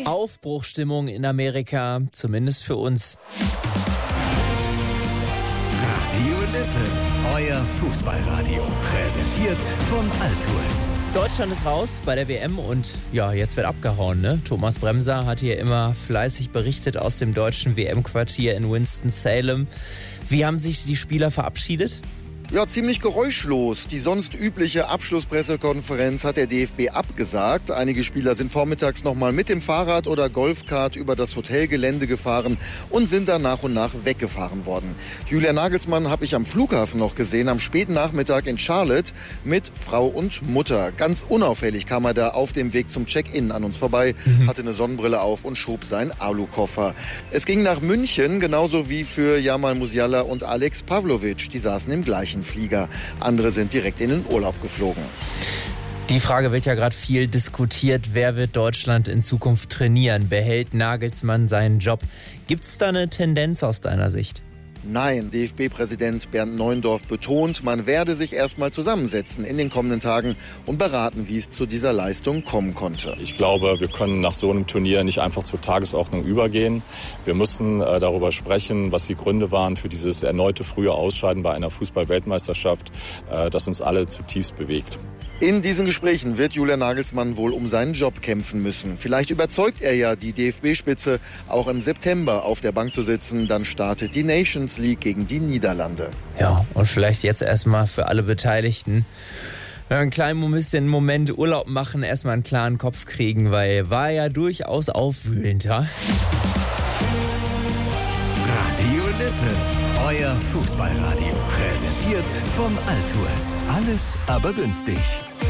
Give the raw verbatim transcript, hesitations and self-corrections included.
Aufbruchstimmung in Amerika, zumindest für uns. Radio Lippe, euer Fußballradio. Präsentiert von Altours. Deutschland ist raus bei der W M und ja, jetzt wird abgehauen, ne? Thomas Bremser hat hier immer fleißig berichtet aus dem deutschen W M-Quartier in Winston-Salem. Wie haben sich die Spieler verabschiedet? Ja, ziemlich geräuschlos. Die sonst übliche Abschlusspressekonferenz hat der D F B abgesagt. Einige Spieler sind vormittags nochmal mit dem Fahrrad oder Golfkart über das Hotelgelände gefahren und sind dann nach und nach weggefahren worden. Julian Nagelsmann habe ich am Flughafen noch gesehen, am späten Nachmittag in Charlotte mit Frau und Mutter. Ganz unauffällig kam er da auf dem Weg zum Check-in an uns vorbei, mhm. hatte eine Sonnenbrille auf und schob seinen Alukoffer. Es ging nach München, genauso wie für Jamal Musiala und Alex Pavlovic. Die saßen im gleichen Flieger. Andere sind direkt in den Urlaub geflogen. Die Frage wird ja gerade viel diskutiert. Wer wird Deutschland in Zukunft trainieren? Behält Nagelsmann seinen Job? Gibt es da eine Tendenz aus deiner Sicht? Nein, D F B-Präsident Bernd Neuendorf betont, man werde sich erstmal zusammensetzen in den kommenden Tagen und beraten, wie es zu dieser Leistung kommen konnte. Ich glaube, wir können nach so einem Turnier nicht einfach zur Tagesordnung übergehen. Wir müssen äh, darüber sprechen, was die Gründe waren für dieses erneute frühe Ausscheiden bei einer Fußball-Weltmeisterschaft, äh, das uns alle zutiefst bewegt. In diesen Gesprächen wird Julian Nagelsmann wohl um seinen Job kämpfen müssen. Vielleicht überzeugt er ja die D F B-Spitze, auch im September auf der Bank zu sitzen. Dann startet die Nations League gegen die Niederlande. Ja, und vielleicht jetzt erstmal für alle Beteiligten einen kleinen bisschen Moment Urlaub machen, erstmal einen klaren Kopf kriegen, weil war ja durchaus aufwühlend, ja? Radio Lippe, euer Fußballradio. Präsentiert von Altours. Alles aber günstig.